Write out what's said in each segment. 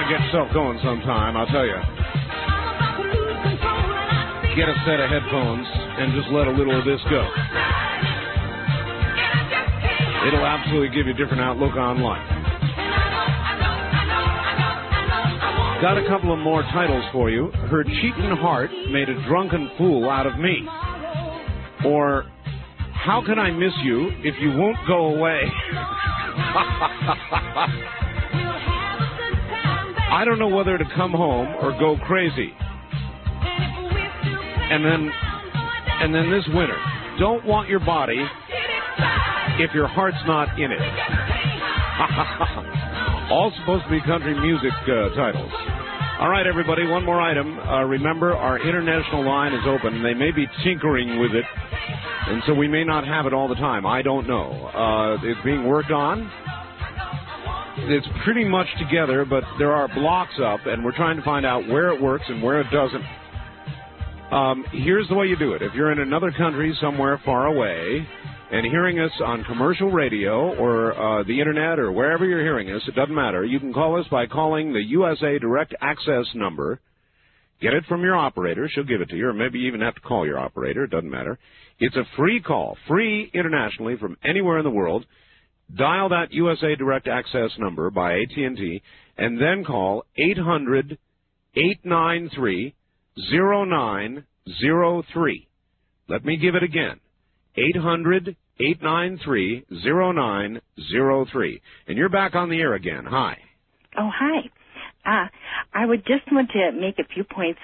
to get yourself going sometime, I'll tell you. Get a set of headphones and just let a little of this go. It'll absolutely give you a different outlook on life. Got a couple of more titles for you. Her cheating heart made a drunken fool out of me. Or, how can I miss you if you won't go away? I don't know whether to come home or go crazy. And then this winter, don't want your body if your heart's not in it. All supposed to be country music titles. All right, everybody, one more item. Remember, our international line is open. They may be tinkering with it, and so we may not have it all the time. I don't know. It's being worked on. It's pretty much together, but there are blocks up, and we're trying to find out where it works and where it doesn't. Here's the way you do it. If you're in another country somewhere far away and hearing us on commercial radio or the Internet or wherever you're hearing us, it doesn't matter. You can call us by calling the USA Direct Access number. Get it from your operator. She'll give it to you, or maybe you even have to call your operator. It doesn't matter. It's a free call, free internationally from anywhere in the world. Dial that USA Direct Access number by AT&T and then call 800-893-0903. Let me give it again. 800-893-0903. And you're back on the air again. Hi. Oh, hi. I would just want to make a few points.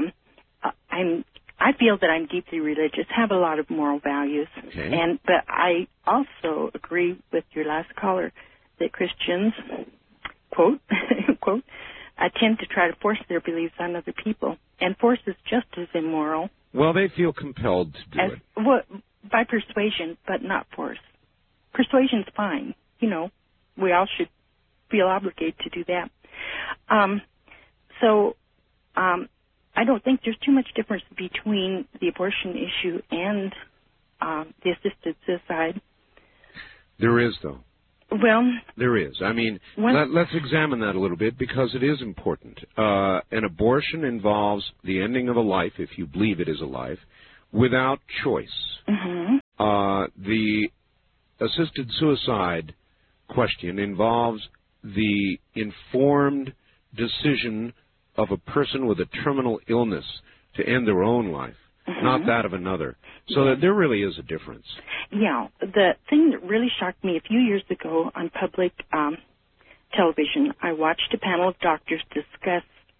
I feel that I'm deeply religious, have a lot of moral values, okay. But I also agree with your last caller that Christians, quote, tend to try to force their beliefs on other people, and force is just as immoral. Well, they feel compelled to do it. Well, by persuasion, but not force. Persuasion's fine. You know, we all should feel obligated to do that. I don't think there's too much difference between the abortion issue and the assisted suicide. There is, though. Well, there is. I mean, let's examine that a little bit because it is important. An abortion involves the ending of a life, if you believe it is a life, without choice. Mm-hmm. The assisted suicide question involves the informed decision of a person with a terminal illness to end their own life, mm-hmm. not that of another. So that there really is a difference. Yeah. The thing that really shocked me a few years ago on public television, I watched a panel of doctors discuss,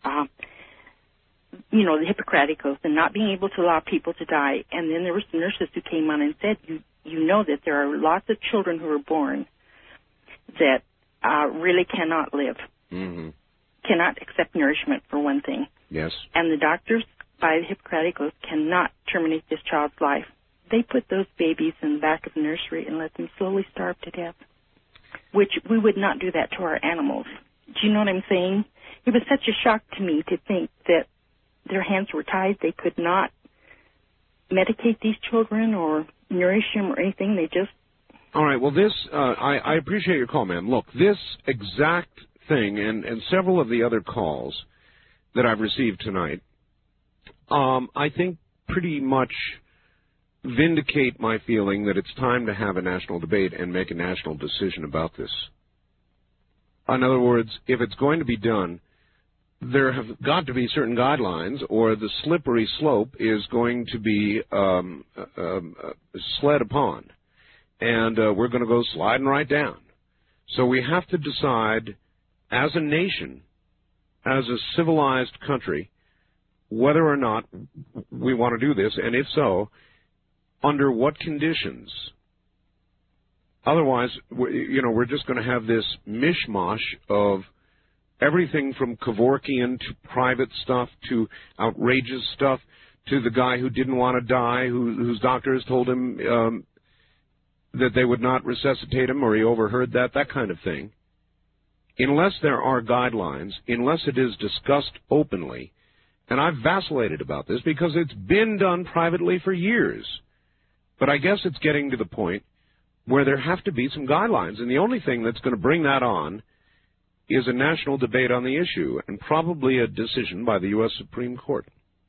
the Hippocratic Oath and not being able to allow people to die. And then there were some nurses who came on and said, you know that there are lots of children who are born that really cannot live. Mm-hmm. Cannot accept nourishment, for one thing. Yes. And the doctors, by the Hippocratic Oath, cannot terminate this child's life. They put those babies in the back of the nursery and let them slowly starve to death, which we would not do that to our animals. Do you know what I'm saying? It was such a shock to me to think that their hands were tied. They could not medicate these children or nourish them or anything. They just... All right. Well, this, I appreciate your call, ma'am. Look, this exact thing and several of the other calls that I've received tonight, I think pretty much vindicate my feeling that it's time to have a national debate and make a national decision about this. In other words, if it's going to be done, there have got to be certain guidelines or the slippery slope is going to be sled upon. And we're going to go sliding right down. So we have to decide as a nation, as a civilized country, whether or not we want to do this, and if so, under what conditions. Otherwise, we're just going to have this mishmash of everything from Kevorkian to private stuff to outrageous stuff to the guy who didn't want to die, whose doctors told him that they would not resuscitate him, or he overheard that kind of thing. Unless there are guidelines, unless it is discussed openly, and I've vacillated about this because it's been done privately for years, but I guess it's getting to the point where there have to be some guidelines, and the only thing that's going to bring that on is a national debate on the issue and probably a decision by the U.S. Supreme Court.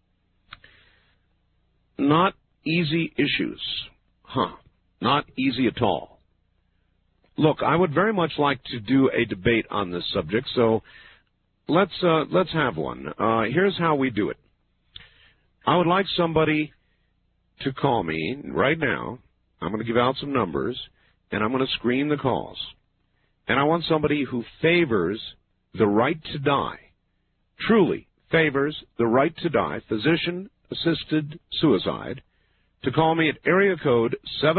Not easy issues. Not easy at all. Look, I would very much like to do a debate on this subject, so let's have one. Here's how we do it. I would like somebody to call me right now. I'm going to give out some numbers, and I'm going to screen the calls. And I want somebody who favors the right to die, truly favors the right to die, physician-assisted suicide, to call me at area code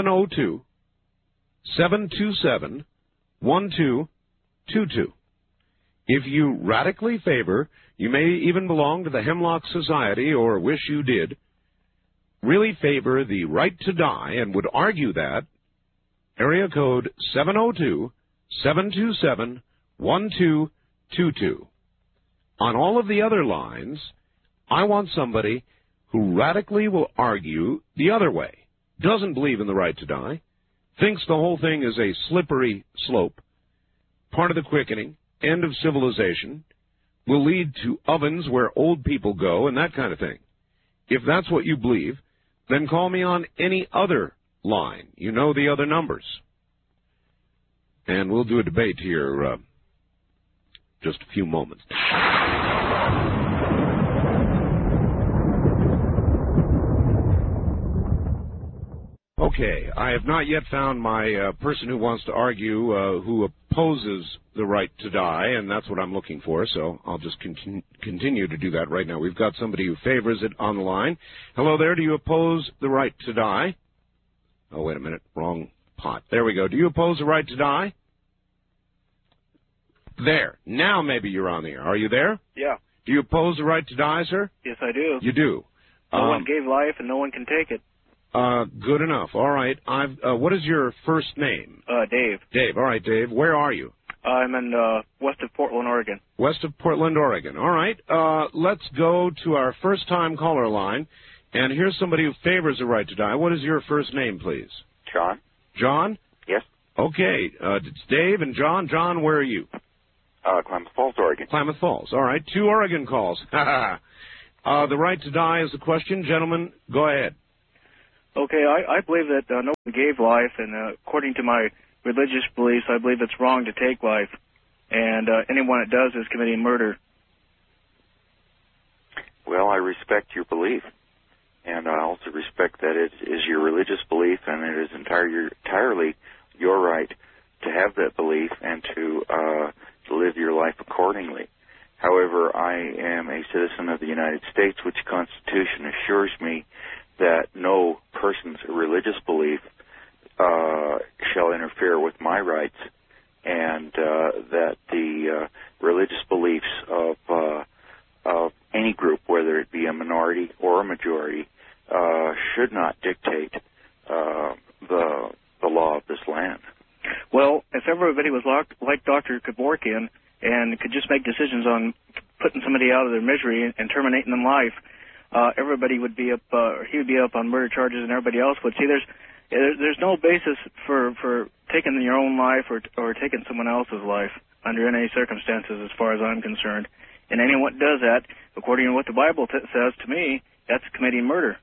702-727-1222. If you radically favor, you may even belong to the Hemlock Society or wish you did, really favor the right to die and would argue that, area code 702-727-1222. On all of the other lines, I want somebody who radically will argue the other way, doesn't believe in the right to die, thinks the whole thing is a slippery slope, part of the quickening, end of civilization, will lead to ovens where old people go and that kind of thing. If that's what you believe, then call me on any other line. You know the other numbers. And we'll do a debate here just a few moments. Okay, I have not yet found my person who wants to argue, who opposes the right to die, and that's what I'm looking for, so I'll just continue to do that right now. We've got somebody who favors it on the line. Hello there, do you oppose the right to die? Oh, wait a minute, wrong pot. There we go. Do you oppose the right to die? There. Now maybe you're on the air. Are you there? Yeah. Do you oppose the right to die, sir? Yes, I do. You do. No one gave life, and no one can take it. Good enough. All right. What is your first name? Dave. Dave. All right, Dave. Where are you? I'm in west of Portland, Oregon. West of Portland, Oregon. All right. Let's go to our first-time caller line. And here's somebody who favors the right to die. What is your first name, please? John. John? Yes. Okay. It's Dave and John. John, where are you? Klamath Falls, Oregon. Klamath Falls. All right. 2 Oregon calls. The right to die is the question. Gentlemen, go ahead. Okay, I believe that no one gave life, and according to my religious beliefs, I believe it's wrong to take life, and anyone that does is committing murder. Well, I respect your belief, and I also respect that it is your religious belief, and it is entirely your right to have that belief and to live your life accordingly. However, I am a citizen of the United States, which the Constitution assures me that no person's religious belief shall interfere with my rights, and that the religious beliefs of any group, whether it be a minority or a majority, should not dictate the law of this land. Well, if everybody was like Dr. Kevorkian and could just make decisions on putting somebody out of their misery and terminating them life, everybody would be up. He would be up on murder charges, and everybody else would. See, there's no basis for taking your own life or taking someone else's life under any circumstances, as far as I'm concerned. And anyone that does that, according to what the Bible says to me, that's committing murder.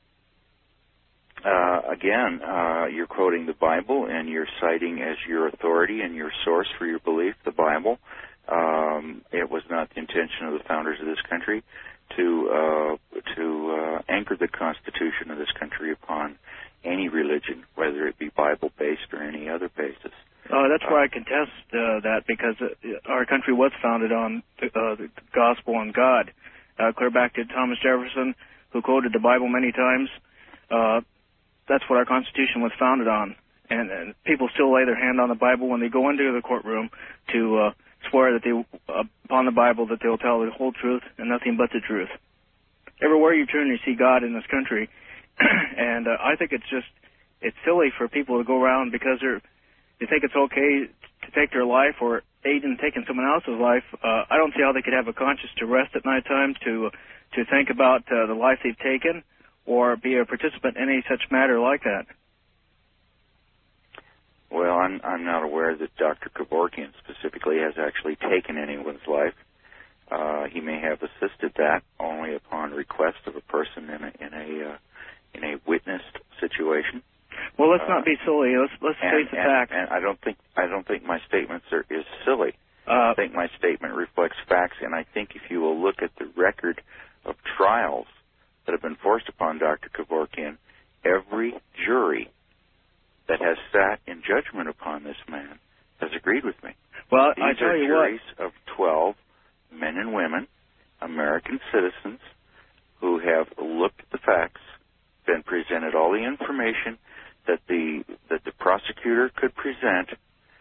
Again, you're quoting the Bible, and you're citing as your authority and your source for your belief the Bible. It was not the intention of the founders of this country to anchor the Constitution of this country upon any religion, whether it be Bible-based or any other basis. That's why I contest that, because our country was founded on the gospel and God. Clear back to Thomas Jefferson, who quoted the Bible many times. That's what our Constitution was founded on. And people still lay their hand on the Bible when they go into the courtroom to swear that upon the Bible that they'll tell the whole truth and nothing but the truth. Everywhere you turn, you see God in this country. And I think it's silly for people to go around because they think it's okay to take their life or aid in taking someone else's life. I don't see how they could have a conscience to rest at nighttime, to think about the life they've taken, or be a participant in any such matter like that. Well, I'm not aware that Dr. Kevorkian specifically has actually taken anyone's life. He may have assisted that only upon request of a person in a witnessed situation. Well, let's not be silly. Let's face the facts. And I don't think my statement, sir, is silly. I think my statement reflects facts, and I think if you will look at the record of trials that have been forced upon Dr. Kevorkian, every jury that has sat in judgment upon this man has agreed with me. Well, These I tell are you juries what. of 12 men and women, American citizens, who have looked at the facts, been presented all the information that the prosecutor could present,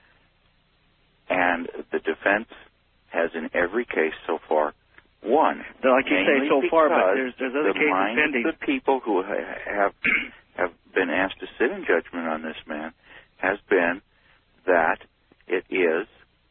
and the defense has in every case so far won. Like you say, so far, but there's other cases pending. The people who have been asked to sit in judgment on this man has been that it is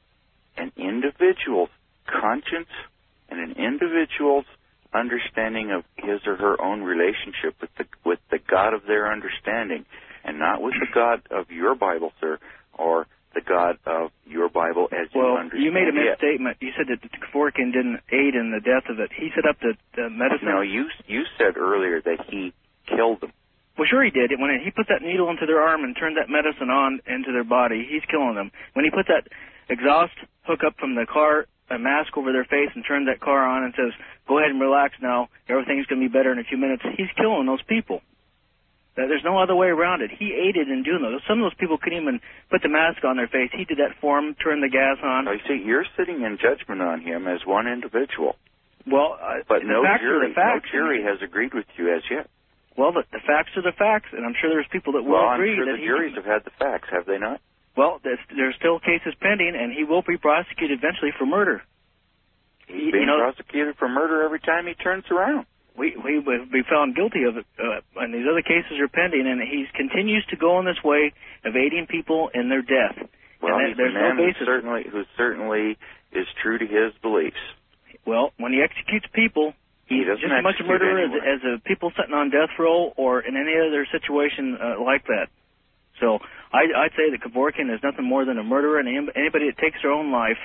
an individual's conscience and an individual's understanding of his or her own relationship with the God of their understanding, and not with the God of your Bible, sir, or the God of your Bible as you understand it. Well, you made a misstatement. You said that Kevorkian didn't aid in the death of it. He set up the medicine. No, you said earlier that he killed them. Well, sure he did. When he put that needle into their arm and turned that medicine on into their body, he's killing them. When he put that exhaust hookup from the car, a mask over their face, and turned that car on and says, "Go ahead and relax now. Everything's going to be better in a few minutes," he's killing those people. There's no other way around it. He aided in doing those. Some of those people couldn't even put the mask on their face. He did that for them, turned the gas on. Now, you see, you're sitting in judgment on him as one individual. Well, but no jury has agreed with you as yet. Well, the facts are the facts, and I'm sure there's people that will agree. I'm sure the juries have had the facts, have they not? Well, there's still cases pending, and he will be prosecuted eventually for murder. He's being prosecuted for murder every time he turns around. We will be found guilty of it, and these other cases are pending, and he continues to go in this way of aiding people in their death. Well, and he's a man who certainly is true to his beliefs. Well, when he executes people, he's just as much a murderer as people sitting on death row or in any other situation like that. So I'd say that Kevorkian is nothing more than a murderer, and anybody that takes their own life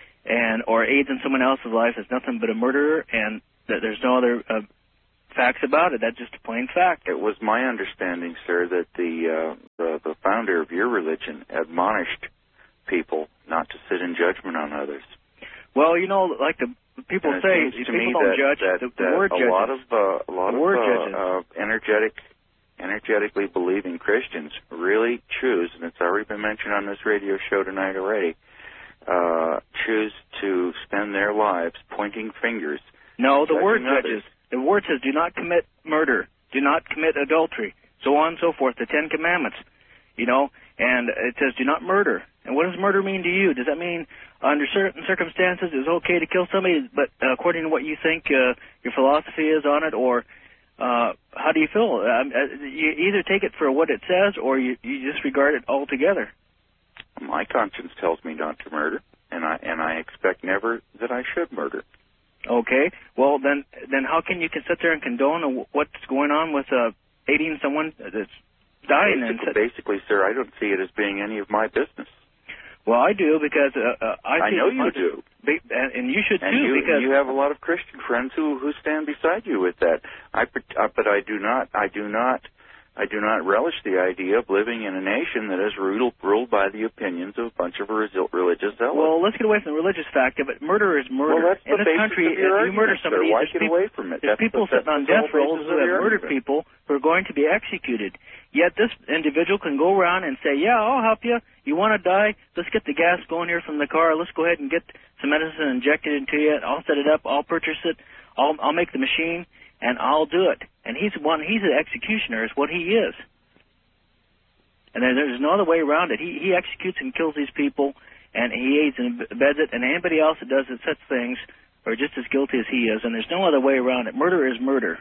or aids in someone else's life is nothing but a murderer, and that there's no other facts about it. That's just a plain fact. It was my understanding, sir, that the founder of your religion admonished people not to sit in judgment on others. Well, like the people say, people don't judge. The word judges. A lot of energetically believing Christians really choose, and it's already been mentioned on this radio show tonight already, choose to spend their lives pointing fingers. No, the word judges. The word says, do not commit murder, do not commit adultery, so on and so forth, the 10 Commandments, and it says, do not murder. And what does murder mean to you? Does that mean under certain circumstances it's okay to kill somebody, but according to what you think your philosophy is on it, or how do you feel? You either take it for what it says, or you disregard it altogether. My conscience tells me not to murder, and I expect never that I should murder. Okay. Well, then how can you sit there and condone what's going on with aiding someone that's dying? Basically, sir, I don't see it as being any of my business. Well, I do, because I know you do. And you should and too, because you have a lot of Christian friends who stand beside you with that. But I do not relish the idea of living in a nation that is ruled by the opinions of a bunch of religious zealots. Well, let's get away from the religious factor, but murder is murder. Well, that's in the this country, of your if you murder somebody, why get away from it? There's people sitting on death rolls who have murdered people who are going to be executed. Yet this individual can go around and say, yeah, I'll help you. You want to die? Let's get the gas going here from the car. Let's go ahead and get some medicine injected into you. I'll set it up. I'll purchase it. I'll make the machine, and I'll do it. And he's an executioner is what he is. And there's no other way around it. He executes and kills these people, and he aids and abets it, and anybody else that does such things are just as guilty as he is, and there's no other way around it. Murder is murder.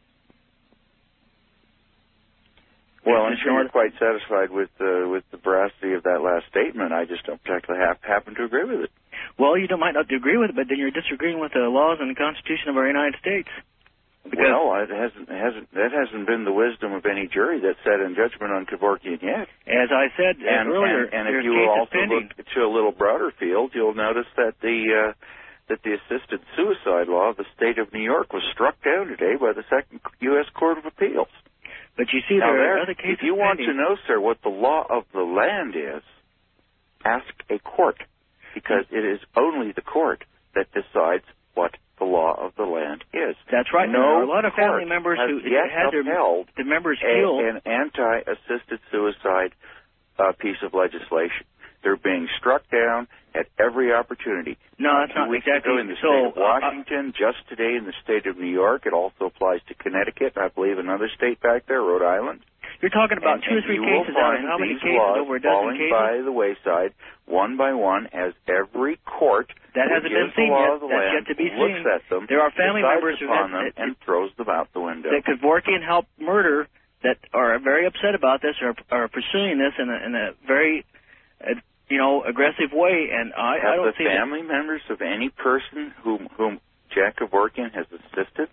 Well, I'm sure you're quite satisfied with the veracity of that last statement. I just don't particularly happen to agree with it. Well, you might not agree with it, but then you're disagreeing with the laws and the Constitution of our United States. Well, that hasn't been the wisdom of any jury that sat in judgment on Kevorkian yet. As I said earlier, and if you will also look to a little broader field, you'll notice that the assisted suicide law of the state of New York was struck down today by the Second U.S. Court of Appeals. But you see, there are other cases. If you want to know, sir, what the law of the land is, ask a court, because it is only the court that decides what the law of the land is. That's right. No, there are a lot of family members who had their members killed. An anti-assisted suicide piece of legislation. They're being struck down at every opportunity. No, that's not exactly. In the state of Washington, just today in the state of New York, it also applies to Connecticut, I believe another state back there, Rhode Island. You're talking about 2 or 3 cases out of how many cases? Over a dozen cases? By the wayside, one by one, as every court that hasn't been seen yet. That's yet to be seen. Looks at them, there are family members who have them and throws them out the window. That Kevorkian helped murder that are very upset about this, are pursuing this in a very aggressive way, and I don't see the family members of any person whom Jack Kevorkian has assisted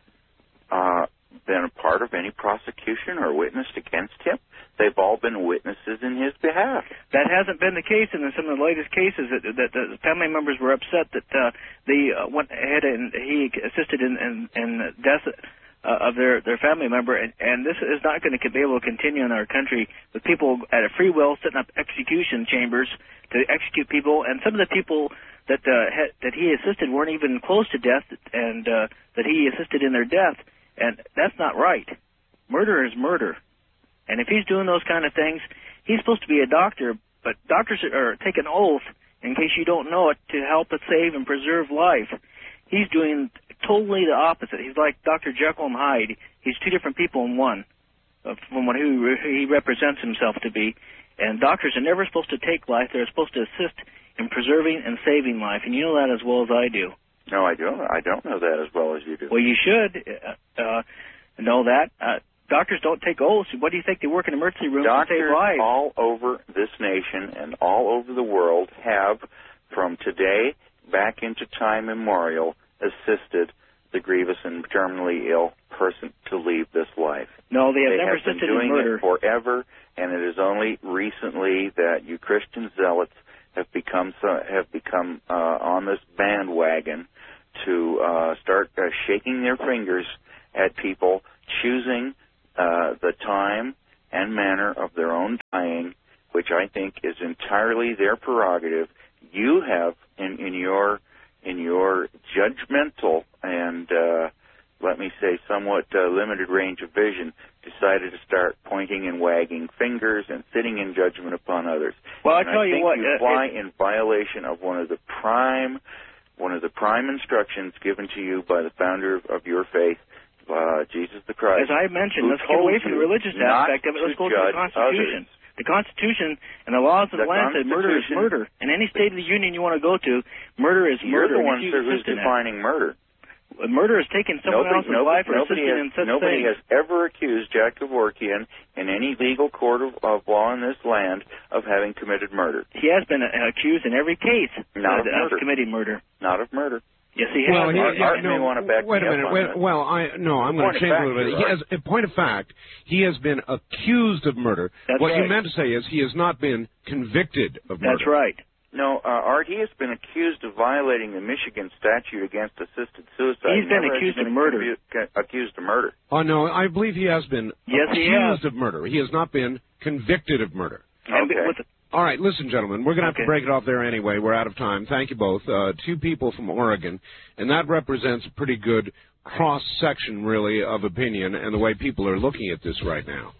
been a part of any prosecution or witnessed against him. They've all been witnesses in his behalf. That hasn't been the case in some of the latest cases. That the family members were upset that they went ahead and he assisted in death of their family member, and this is not going to be able to continue in our country with people at a free will setting up execution chambers to execute people, and some of the people that he assisted weren't even close to death, and that he assisted in their death, and that's not right. Murder is murder, and if he's doing those kind of things, he's supposed to be a doctor, but doctors are take an oath, in case you don't know it, to help and save and preserve life. He's doing totally the opposite. He's like Dr. Jekyll and Hyde. He's 2 different people in one, from who he represents himself to be. And doctors are never supposed to take life. They're supposed to assist in preserving and saving life. And you know that as well as I do. No, I don't. I don't know that as well as you do. Well, you should know that. Doctors don't take oaths. What do you think? They work in emergency rooms to save lives. Doctors all over this nation and all over the world have, from today back into time immemorial, assisted the grievous and terminally ill person to leave this life. No, they have never assisted in murder. It forever, and it is only recently that you Christian zealots have become on this bandwagon to start shaking their fingers at people choosing the time and manner of their own dying, which I think is entirely their prerogative. You have in your judgmental and, let me say, somewhat limited range of vision, decided to start pointing and wagging fingers and sitting in judgment upon others. Well, I tell you what, you fly in violation of one of the prime instructions given to you by the founder of your faith, Jesus the Christ. As I mentioned, let's get away from the religious aspect of it. Let's go to the Constitution. Others. The Constitution and the laws of the land said murder is murder. In any state of the Union you want to go to, murder is murder. You're the one who's defining murder. Murder is taking someone else's life or assisting in such nobody things. Has ever accused Jack Kevorkian in any legal court of law in this land of having committed murder. He has been accused in every case of committing murder. Not of murder. Yes, he has. Art may want to back wait a minute. I'm going to change a little bit. He has, in point of fact, he has been accused of murder. That's what right. you meant to say is he has not been convicted of murder. That's right. No, Art, he has been accused of violating the Michigan statute against assisted suicide. He's been accused of murder. Accused of murder. Oh, no, I believe he has been accused of murder. He has not been convicted of murder. Okay. All right, listen, gentlemen, we're going to have to break it off there anyway. We're out of time. Thank you both. 2 people from Oregon, and that represents a pretty good cross-section, really, of opinion and the way people are looking at this right now.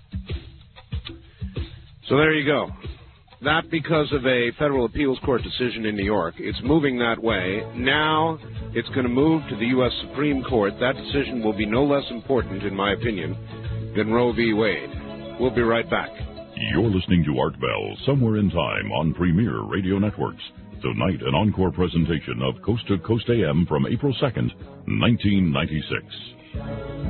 So there you go. That because of a federal appeals court decision in New York. It's moving that way. Now it's going to move to the U.S. Supreme Court. That decision will be no less important, in my opinion, than Roe v. Wade. We'll be right back. You're listening to Art Bell, Somewhere in Time on Premier Radio Networks. Tonight, an encore presentation of Coast to Coast AM from April 2nd, 1996.